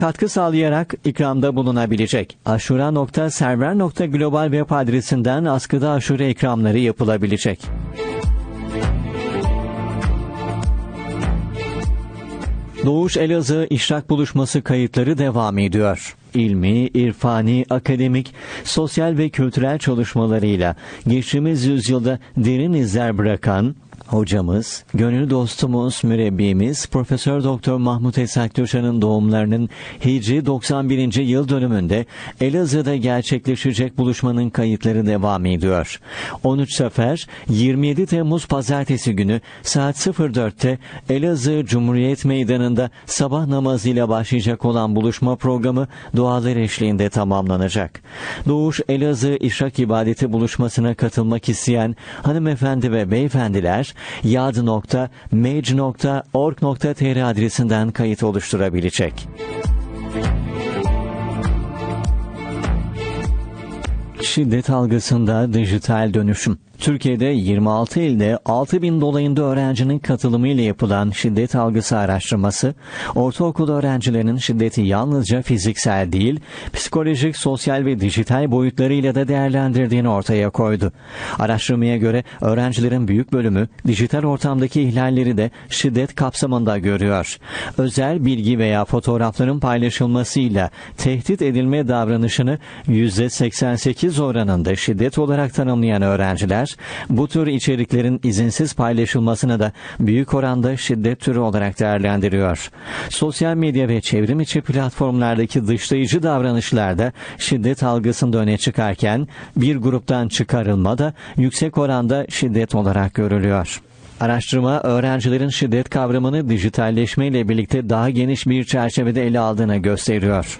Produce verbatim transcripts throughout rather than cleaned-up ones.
katkı sağlayarak ikramda bulunabilecek. Aşura nokta server nokta global web adresinden askıda aşure ikramları yapılabilecek. Doğuş Elazığ İşrak Buluşması kayıtları devam ediyor. İlmi, irfani, akademik, sosyal ve kültürel çalışmalarıyla geçtiğimiz yüzyılda derin izler bırakan hocamız, gönül dostumuz, mürebbimiz Profesör Doktor Mahmut Esat Köşan'ın doğumlarının Hicri doksan birinci yıl dönümünde Elazığ'da gerçekleşecek buluşmanın kayıtları devam ediyor. on üç Sefer yirmi yedi Temmuz Pazartesi günü saat sıfır dörtte Elazığ Cumhuriyet Meydanı'nda sabah namazıyla başlayacak olan buluşma programı dualar eşliğinde tamamlanacak. Doğuş Elazığ İşrak İbadeti buluşmasına katılmak isteyen hanımefendi ve beyefendiler yad nokta mec nokta org nokta tr adresinden kayıt oluşturabilecek. Şiddet algısında dijital dönüşüm. Türkiye'de yirmi altı ilde altı bin dolayında öğrencinin katılımıyla yapılan şiddet algısı araştırması, ortaokul öğrencilerinin şiddeti yalnızca fiziksel değil, psikolojik, sosyal ve dijital boyutlarıyla da değerlendirdiğini ortaya koydu. Araştırmaya göre öğrencilerin büyük bölümü dijital ortamdaki ihlalleri de şiddet kapsamında görüyor. Özel bilgi veya fotoğrafların paylaşılmasıyla tehdit edilme davranışını yüzde seksen sekiz oranında şiddet olarak tanımlayan öğrenciler, bu tür içeriklerin izinsiz paylaşılmasını da büyük oranda şiddet türü olarak değerlendiriyor. Sosyal medya ve çevrim içi platformlardaki dışlayıcı davranışlar da şiddet algısında öne çıkarken bir gruptan çıkarılma da yüksek oranda şiddet olarak görülüyor. Araştırma, öğrencilerin şiddet kavramını dijitalleşme ile birlikte daha geniş bir çerçevede ele aldığını gösteriyor.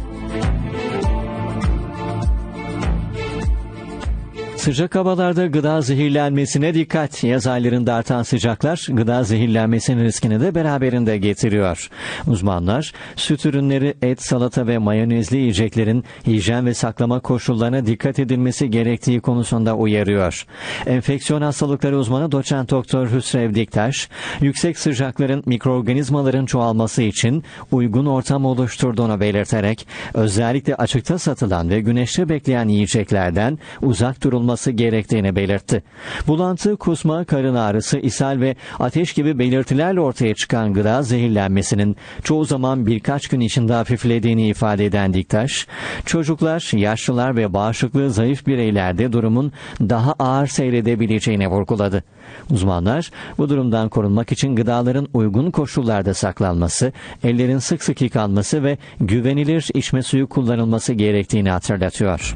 Sıcak havalarda gıda zehirlenmesine dikkat. Yaz aylarında artan sıcaklar gıda zehirlenmesinin riskini de beraberinde getiriyor. Uzmanlar, süt ürünleri, et, salata ve mayonezli yiyeceklerin hijyen ve saklama koşullarına dikkat edilmesi gerektiği konusunda uyarıyor. Enfeksiyon hastalıkları uzmanı doçent doktor Hüsrev Diktaş, yüksek sıcakların mikroorganizmaların çoğalması için uygun ortam oluşturduğunu belirterek, özellikle açıkta satılan ve güneşte bekleyen yiyeceklerden uzak durulması gerektiğini belirtti. Bulantı, kusma, karın ağrısı, ishal ve ateş gibi belirtilerle ortaya çıkan gıda zehirlenmesinin çoğu zaman birkaç gün içinde hafiflediğini ifade eden Diktaş, çocuklar, yaşlılar ve bağışıklığı zayıf bireylerde durumun daha ağır seyredebileceğini vurguladı. Uzmanlar, bu durumdan korunmak için gıdaların uygun koşullarda saklanması, ellerin sık sık yıkanması ve güvenilir içme suyu kullanılması gerektiğini hatırlatıyor.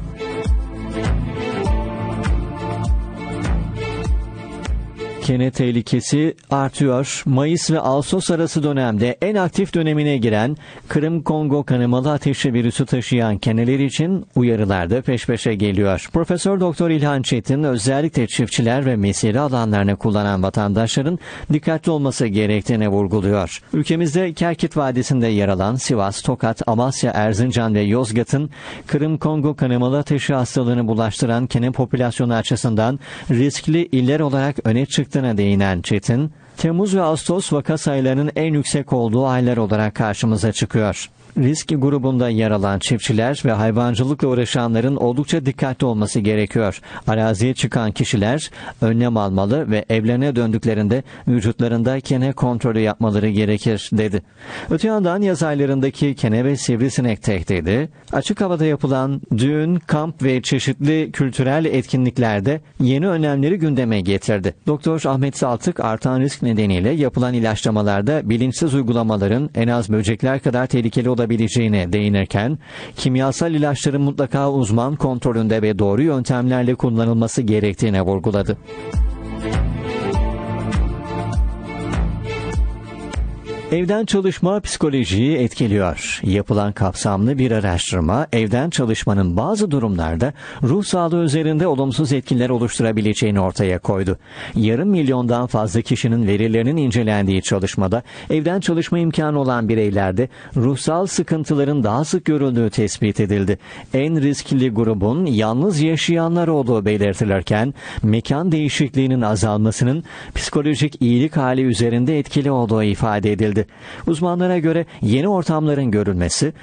Kene tehlikesi artıyor. Mayıs ve Ağustos arası dönemde en aktif dönemine giren Kırım-Kongo kanamalı ateşli virüsü taşıyan keneler için uyarılar da peş peşe geliyor. Profesör Doktor İlhan Çetin özellikle çiftçiler ve mesire alanlarını kullanan vatandaşların dikkatli olması gerektiğini vurguluyor. Ülkemizde Kerkit Vadisi'nde yer alan Sivas, Tokat, Amasya, Erzincan ve Yozgat'ın Kırım-Kongo kanamalı ateşi hastalığını bulaştıran kene popülasyonu açısından riskli iller olarak öne çıktı değinen Çetin, Temmuz ve Ağustos vaka sayılarının en yüksek olduğu aylar olarak karşımıza çıkıyor. Risk grubunda yer alan çiftçiler ve hayvancılıkla uğraşanların oldukça dikkatli olması gerekiyor. Araziye çıkan kişiler önlem almalı ve evlerine döndüklerinde vücutlarında kene kontrolü yapmaları gerekir, dedi. Öte yandan yaz aylarındaki kene ve sivrisinek tehdidi, açık havada yapılan düğün, kamp ve çeşitli kültürel etkinliklerde yeni önlemleri gündeme getirdi. Doktor Ahmet Saltık, artan risk nedeniyle yapılan ilaçlamalarda bilinçsiz uygulamaların en az böcekler kadar tehlikeli olabileceğini değinirken, kimyasal ilaçların mutlaka uzman kontrolünde ve doğru yöntemlerle kullanılması gerektiğine vurguladı. Evden çalışma psikolojiyi etkiliyor. Yapılan kapsamlı bir araştırma, evden çalışmanın bazı durumlarda ruh sağlığı üzerinde olumsuz etkiler oluşturabileceğini ortaya koydu. Yarım milyondan fazla kişinin verilerinin incelendiği çalışmada, evden çalışma imkanı olan bireylerde ruhsal sıkıntıların daha sık görüldüğü tespit edildi. En riskli grubun yalnız yaşayanlar olduğu belirtilirken, mekan değişikliğinin azalmasının psikolojik iyilik hali üzerinde etkili olduğu ifade edildi. Uzmanlara göre yeni ortamların görülmesi